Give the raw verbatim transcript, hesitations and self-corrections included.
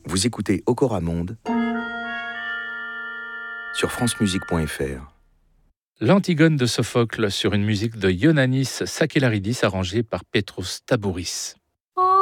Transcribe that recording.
Vous écoutez Okoramonde sur francemusique point f r. L'Antigone de Sophocle sur une musique de Ioannis Sakellaridis arrangée par Petros Tabouris.